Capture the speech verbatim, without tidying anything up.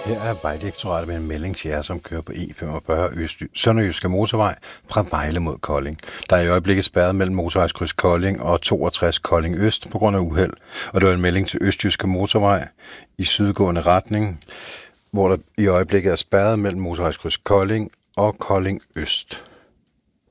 Her er Vejdirektoratet med en melding til jer, som kører på E femogfyrre Øst Sønderjyske Motorvej fra Vejle mod Kolding. Der er i øjeblikket spærret mellem motorvejskryds Kolding og toogtres Kolding Øst på grund af uheld. Og det var en melding til Østjyske Motorvej i sydgående retning, hvor der i øjeblikket er spærret mellem motorvejskryds Kolding og Kolding Øst.